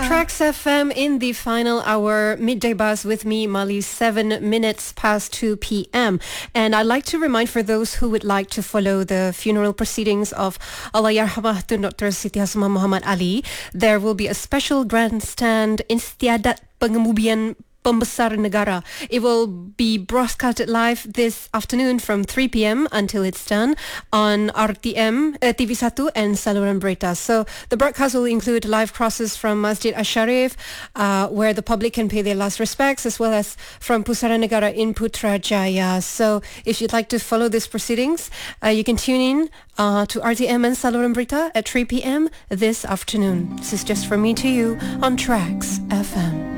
Tracks FM in the final hour, midday buzz with me, Mali, 7 minutes past 2 p.m. And I'd like to remind for those who would like to follow the funeral proceedings of Allahyarhamah Tun Dr. Siti Hasmah Muhammad Ali, there will be a special grandstand Istiadat Pengemubian Pembesar Negara. It will be broadcasted live this afternoon from 3 p.m. until it's done on RTM, TV1 and Saluran Berita. So the broadcast will include live crosses from Masjid Asharif, where the public can pay their last respects, as well as from Pusara Negara in Putrajaya. So if you'd like to follow these proceedings, you can tune in to RTM and Saluran Berita at 3 p.m. this afternoon. This is just from me to you on Tracks FM.